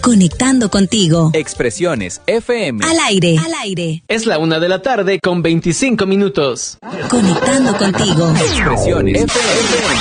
Conectando contigo. Expresiones FM. Al aire. Al aire. Es la 1:25 p.m. Conectando contigo. Expresiones FM.